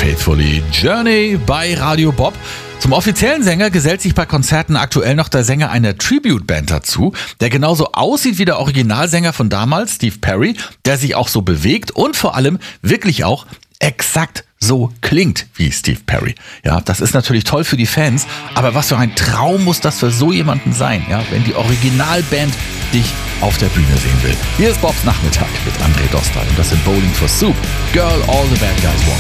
Faithfully Journey bei Radio Bob. Zum offiziellen Sänger gesellt sich bei Konzerten aktuell noch der Sänger einer Tribute-Band dazu, der genauso aussieht wie der Originalsänger von damals, Steve Perry, der sich auch so bewegt und vor allem wirklich auch exakt so klingt wie Steve Perry. Ja, das ist natürlich toll für die Fans, aber was für ein Traum muss das für so jemanden sein, ja, wenn die Originalband dich auf der Bühne sehen will. Hier ist Bobs Nachmittag mit André Dostal und das sind Bowling for Soup, Girl All the Bad Guys Want.